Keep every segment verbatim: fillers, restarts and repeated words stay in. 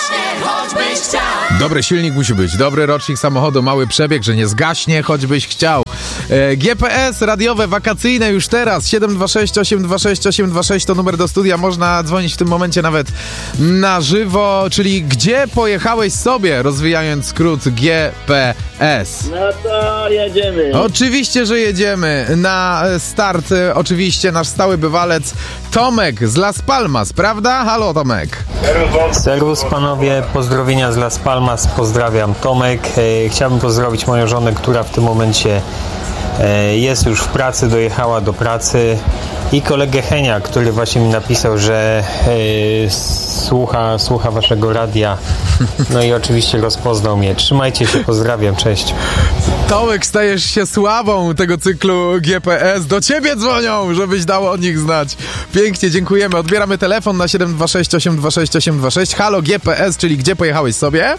zgaśnie, choćbyś chciał. Dobry silnik musi być, dobry rocznik samochodu, mały przebieg, że nie zgaśnie, choćbyś chciał. E, G P S radiowe, wakacyjne już teraz. siedem dwa sześć, osiem dwa sześć, osiem dwa sześć to numer do studia. Można dzwonić w tym momencie nawet na żywo, czyli gdzie pojechałeś sobie, rozwijając skrót G P S. No to jedziemy. Oczywiście, że jedziemy. Na start e, oczywiście nasz stały bywalec Tomek z Las Palmas, prawda? Halo, Tomek. Serwus panowie, pozdrowienia z Las Palmas, pozdrawiam Tomek. E, chciałbym pozdrowić moją żonę, która w tym momencie e, jest już w pracy, dojechała do pracy, i kolegę Henia, który właśnie mi napisał, że e, słucha, słucha waszego radia, no i oczywiście rozpoznał mnie. Trzymajcie się, pozdrawiam, cześć. Tomek, stajesz się sławą tego cyklu G P S. Do ciebie dzwonią, żebyś dał o nich znać. Pięknie, dziękujemy. Odbieramy telefon na siedem dwa sześć, osiem dwa sześć, osiem dwa sześć. Halo, G P S, czyli gdzie pojechałeś sobie?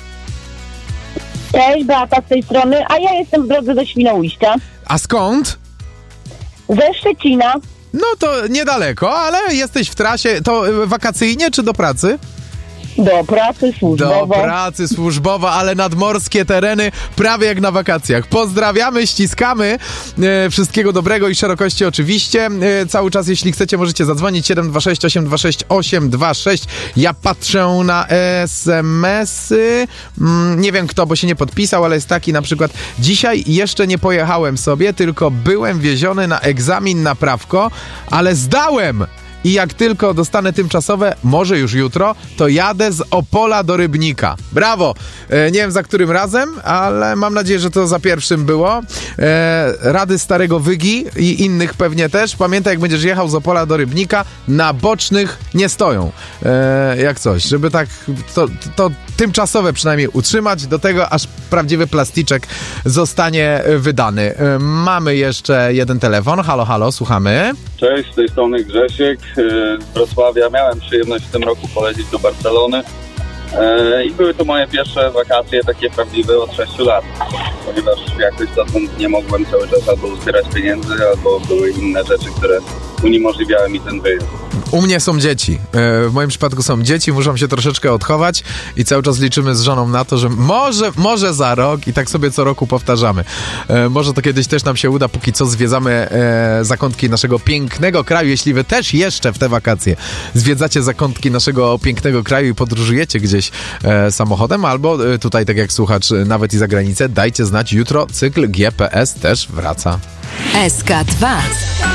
Cześć, Beata z tej strony, a ja jestem w drodze do Świnoujścia. A skąd? Ze Szczecina. No to niedaleko, ale jesteś w trasie. To y, wakacyjnie czy do pracy? Do pracy służbowo. Do pracy służbowo, ale nadmorskie tereny prawie jak na wakacjach. Pozdrawiamy, ściskamy. E, wszystkiego dobrego i szerokości oczywiście. E, cały czas, jeśli chcecie, możecie zadzwonić siedem dwa sześć, osiem dwa sześć, osiem dwa sześć. Ja patrzę na es em esy. Mm, nie wiem kto, bo się nie podpisał, ale jest taki na przykład. Dzisiaj jeszcze nie pojechałem sobie, tylko byłem wieziony na egzamin na prawko, ale zdałem! I jak tylko dostanę tymczasowe, może już jutro, to jadę z Opola do Rybnika. Brawo! E, nie wiem za którym razem, ale mam nadzieję, że to za pierwszym było. E, rady starego Wygi i innych pewnie też. Pamiętaj, jak będziesz jechał z Opola do Rybnika, na bocznych nie stoją. E, jak coś, żeby tak to, to tymczasowe przynajmniej utrzymać, do tego aż prawdziwy plasticzek zostanie wydany. E, mamy jeszcze jeden telefon. Halo, halo, słuchamy. Cześć, z tej strony Grzesiek z Wrocławia. Miałem przyjemność w tym roku polecieć do Barcelony i były to moje pierwsze wakacje takie prawdziwe od sześciu lat, ponieważ jakoś dotąd nie mogłem cały czas albo zbierać pieniędzy, albo były inne rzeczy, które uniemożliwiały mi ten wyjazd. U mnie są dzieci. W moim przypadku są dzieci, muszą się troszeczkę odchować i cały czas liczymy z żoną na to, że może, może za rok i tak sobie co roku powtarzamy. Może to kiedyś też nam się uda, póki co zwiedzamy zakątki naszego pięknego kraju. Jeśli wy też jeszcze w te wakacje zwiedzacie zakątki naszego pięknego kraju i podróżujecie gdzieś samochodem, albo tutaj, tak jak słuchacz, nawet i za granicę, dajcie znać. Jutro cykl G P S też wraca. S K dwa.